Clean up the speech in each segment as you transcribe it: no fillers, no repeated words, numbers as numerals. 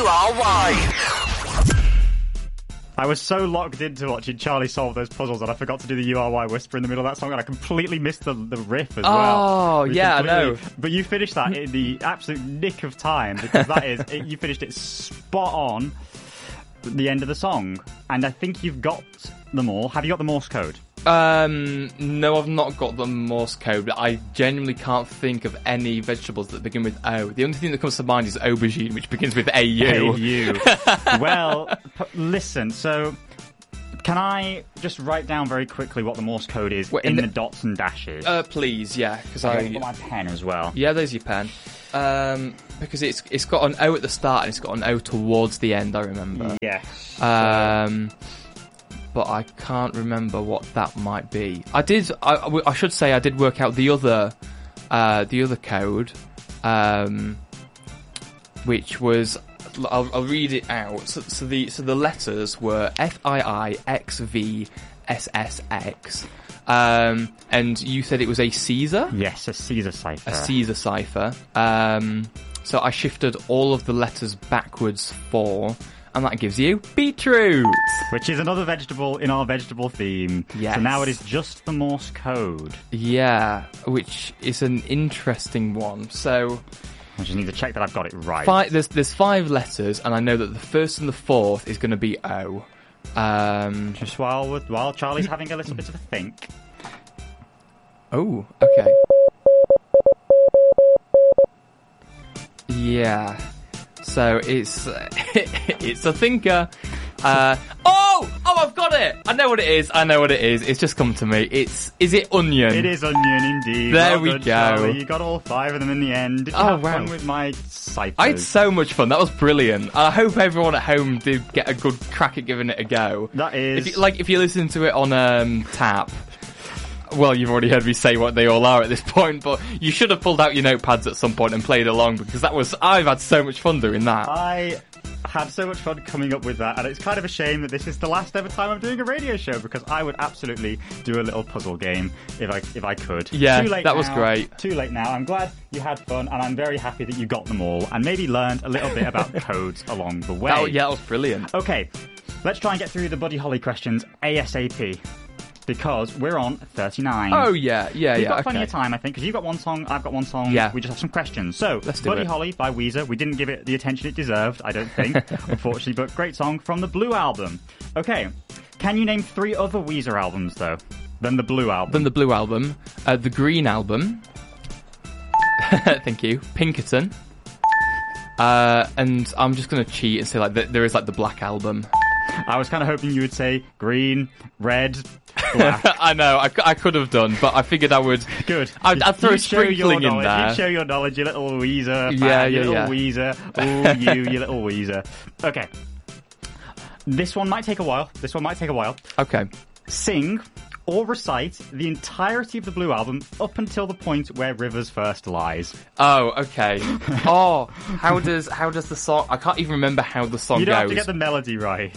URY. I was so locked into watching Charlie solve those puzzles that I forgot to do the URY whisper in the middle of that song, and I completely missed the riff as well. Oh, yeah, I know. But you finished that in the absolute nick of time, because that is, you finished it spot on the end of the song. And I think you've got them all. Have you got the Morse code? No, I've not got the Morse code. I genuinely can't think of any vegetables that begin with O. The only thing that comes to mind is aubergine, which begins with AU. AU. Well, listen, so can I just write down very quickly what the Morse code is in the dots and dashes? Please, yeah. Because I've got my pen as well. Yeah, there's your pen. Because it's got an O at the start and it's got an O towards the end, I remember. Yes. But I can't remember what that might be. I should say I did work out the other code, which was, I'll read it out. So the letters were FIIXVSSX, and you said it was a Caesar? Yes, a Caesar cipher. A Caesar cipher. So I shifted all of the letters backwards 4. And that gives you beetroot. Which is another vegetable in our vegetable theme. Yes. So now it is just the Morse code. Yeah, which is an interesting one. So I just need to check that I've got it right. There's 5 letters, and I know that the first and the fourth is going to be O. Just while Charlie's having a little bit of a think. Oh, okay. Yeah. So it's it's a thinker. I've got it! I know what it is. It's just come to me. Is it onion? It is onion, indeed. There well we done, go. Charlie. You got all 5 of them in the end. Did you have fun with my ciphers? I had so much fun. That was brilliant. I hope everyone at home did get a good crack at giving it a go. That is... If you listen to it on tap... Well, you've already heard me say what they all are at this point, but you should have pulled out your notepads at some point and played along, because I've had so much fun doing that. I had so much fun coming up with that, and it's kind of a shame that this is the last ever time I'm doing a radio show, because I would absolutely do a little puzzle game if I could. Yeah, too late that now, was great. Too late now. I'm glad you had fun, and I'm very happy that you got them all, and maybe learned a little bit about codes along the way. Oh, yeah, that was brilliant. Okay, let's try and get through the Buddy Holly questions ASAP. Because we're on 39. Oh, yeah. We've got plenty of time, I think, because you've got one song, I've got one song. Yeah. We just have some questions. So, let's do Buddy it. Holly by Weezer. We didn't give it the attention it deserved, I don't think, unfortunately, but great song from the Blue Album. Okay, can you name 3 other Weezer albums, though, than the Blue Album? The Green Album. Thank you. Pinkerton. And I'm just going to cheat and say, there is, the Black Album. I was kind of hoping you would say green, red, black. I know, I could have done, but I figured I would. Good. I'd throw a sprinkling in there. You show your knowledge, you little Weezer. Yeah. Weezer. Oh, you little Weezer. Okay. This one might take a while. Okay. Sing or recite the entirety of the Blue Album up until the point where Rivers First lies. Oh, okay. How does the song... I can't even remember how the song goes. You don't have to get the melody right.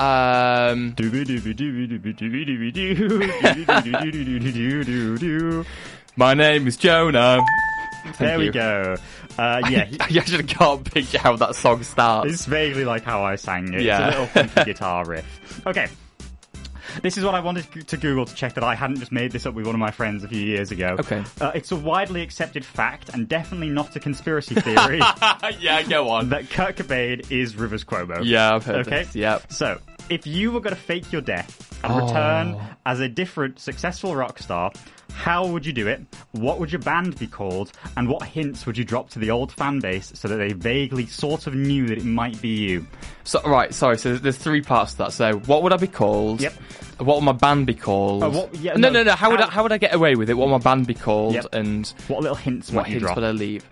My name is Jonah. There we go. Yeah. I actually can't picture how that song starts. It's vaguely like how I sang it. Yeah. It's a little funky guitar riff. Okay. This is what I wanted to Google to check that I hadn't just made this up with one of my friends a few years ago. Okay. It's a widely accepted fact, and definitely not a conspiracy theory. Yeah, go on. That Kurt Cobain is Rivers Cuomo. Yeah, I've heard this. Yep. So, if you were going to fake your death and return as a different successful rock star, how would you do it? What would your band be called? And what hints would you drop to the old fan base so that they vaguely sort of knew that it might be you? So there's 3 parts to that. So, what would I be called? Yep. What would my band be called? No. How would I get away with it? What would my band be called? Yep. And what little hints would I leave?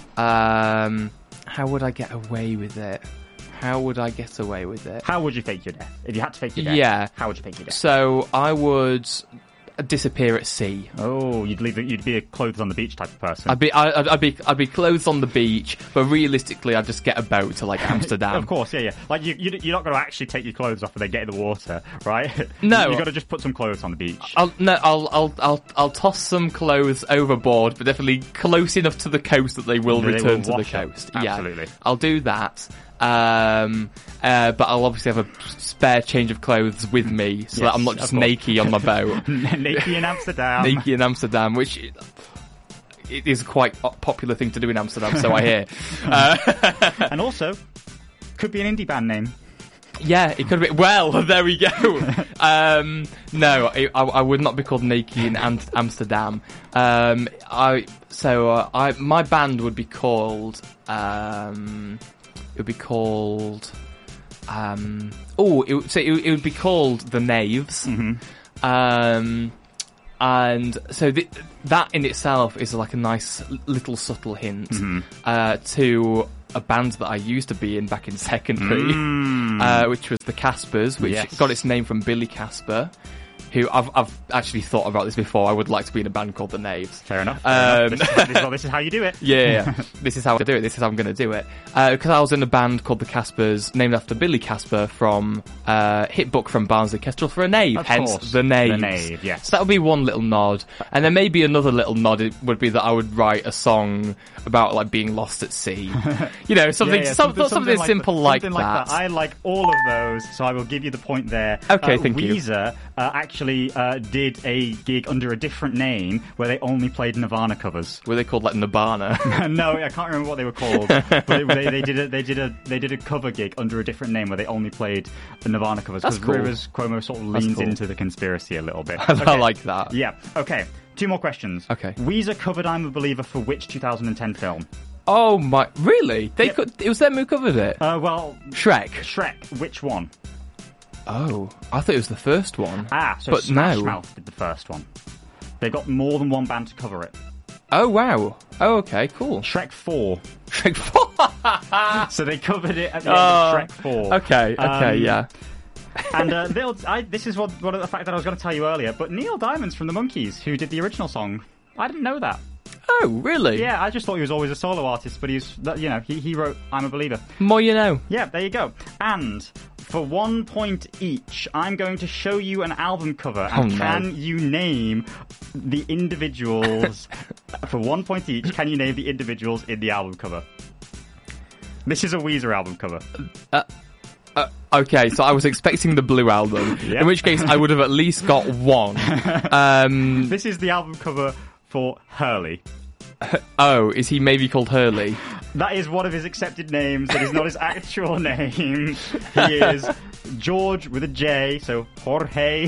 How would I get away with it? How would you fake your death? If you had to fake your death, yeah. How would you fake your death? So I would disappear at sea. Oh, you'd be a clothes on the beach type of person. I'd be clothes on the beach, but realistically, I'd just get a boat to Amsterdam. Of course, yeah. Like you're not going to actually take your clothes off and then get in the water, right? No, you've got to just put some clothes on the beach. I'll toss some clothes overboard, but definitely close enough to the coast that they will return to the coast. Absolutely. Yeah, I'll do that. But I'll obviously have a spare change of clothes with me, so that I'm not just naked on my boat. Naked in Amsterdam. Naked in Amsterdam, which it is quite a popular thing to do in Amsterdam, so I hear. And also, could be an indie band name. Yeah, it could be. Well, there we go. No, I would not be called Naked in Amsterdam. My band would be called. It would be called. It would be called The Knaves. Mm-hmm. And so that in itself is like a nice little subtle hint to a band that I used to be in back in secondary, which was the Caspers, which got its name from Billy Casper, who I've actually thought about this before. I would like to be in a band called The Knaves. Fair enough. This is how you do it. Yeah. This is how I do it. This is how I'm going to do it. Because I was in a band called the Caspers, named after Billy Casper from hit book from Barnsley Kestrel for a Knave, hence The Knaves. The Knave, yes. So that would be one little nod. And then maybe another little nod would be that I would write a song about like being lost at sea. You know, something simple like that. I like all of those, so I will give you the point there. Okay, thank you. Weezer actually did a gig under a different name where they only played Nirvana covers. Were they called like Nirvana? No, I can't remember what they were called. But they did a cover gig under a different name where they only played the Nirvana covers. That's cool. Rivers Cuomo sort of leans into the conspiracy a little bit. I like that. Yeah. Okay. 2 more questions. Okay. Weezer covered "I'm a Believer" for which 2010 film? Oh my! Really? It was them who covered it. Well, Shrek. Shrek. Which one? Oh, I thought it was the first one. So Smash Mouth did the first one. They got more than one band to cover it. Oh wow! Oh okay, cool. Shrek 4. Shrek 4. So they covered it at the end of Shrek 4. Okay, yeah. And this is one of the fact that I was going to tell you earlier. But Neil Diamond's from the Monkees, who did the original song. I didn't know that. Oh, really? Yeah, I just thought he was always a solo artist, but he wrote "I'm a Believer." More you know. Yeah, there you go. And for 1 point each, I'm going to show you an album cover, and can you name the individuals? For 1 point each, can you name the individuals in the album cover? This is a Weezer album cover. Okay, so I was expecting the Blue Album, in which case I would have at least got one. This is the album cover for Hurley. Oh, is he maybe called Hurley? That is one of his accepted names. That is not his actual name. He is George with a J, so Jorge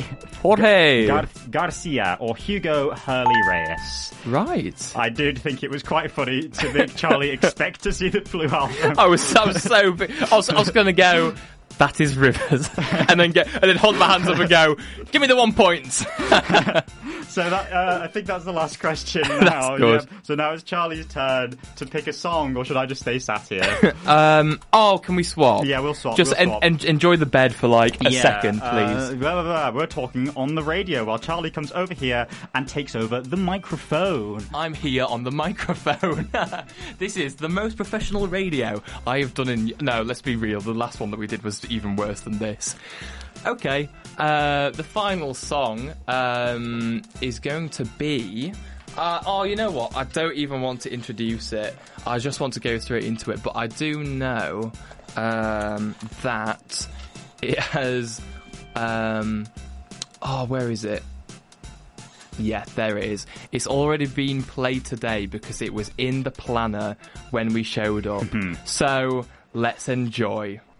Garcia, or Hugo Hurley Reyes. Right. I did think it was quite funny to make Charlie expect to see the Blue Album. I was so big. I was going to go, that is Rivers, and then hold my hands up and go, give me the 1 point. So I think that's the last question now. That's good. Yeah. So now it's Charlie's turn to pick a song, or should I just stay sat here? Can we swap? Yeah, we'll swap. Just enjoy the bed for like a second, please. We're talking on the radio while Charlie comes over here and takes over the microphone. I'm here on the microphone. This is the most professional radio I have done in... No, let's be real. The last one that we did was even worse than this. Okay, the final song is going to be... you know what? I don't even want to introduce it. I just want to go straight into it. But I do know that it has... where is it? Yeah, there it is. It's already been played today because it was in the planner when we showed up. So, let's enjoy.